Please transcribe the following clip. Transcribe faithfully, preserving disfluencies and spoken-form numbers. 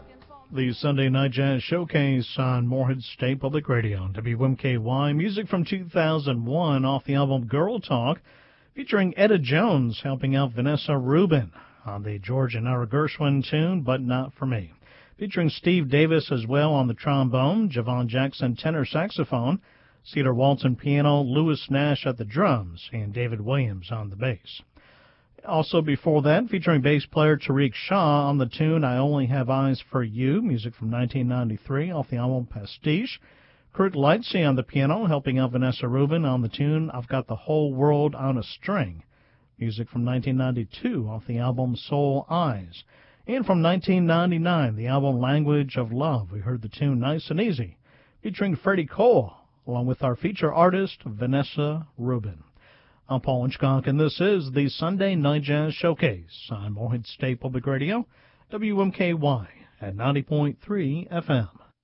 The Sunday Night Jazz Showcase on Morehead State Public Radio, W M K Y. Music from two thousand one off the album Girl Talk, featuring Etta Jones helping out Vanessa Rubin on the George and Ira Gershwin tune, But Not For Me. Featuring Steve Davis as well on the trombone, Javon Jackson tenor saxophone, Cedar Walton piano, Lewis Nash at the drums, and David Williams on the bass. Also before that, featuring bass player Tariq Shah on the tune I Only Have Eyes For You, music from nineteen ninety-three off the album Pastiche. Kurt Lightsey on the piano, helping out Vanessa Rubin on the tune I've Got the Whole World on a String, music from nineteen ninety-two off the album Soul Eyes. And from nineteen ninety-nine, the album Language of Love, we heard the tune Nice and Easy, featuring Freddie Cole, along with our feature artist Vanessa Rubin. I'm Paul Inchcock, and this is the Sunday Night Jazz Showcase on Morehead State Public Radio, W M K Y at ninety point three F M.